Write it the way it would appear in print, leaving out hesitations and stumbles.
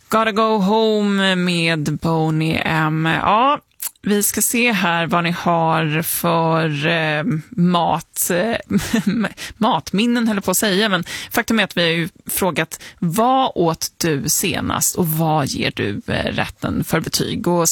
Gotta Go Home med Boney M. Ja, vi ska se här vad ni har för matminnen, höll på att säga. Men faktum är att vi har ju frågat, vad åt du senast och vad ger du rätten för betyg? Och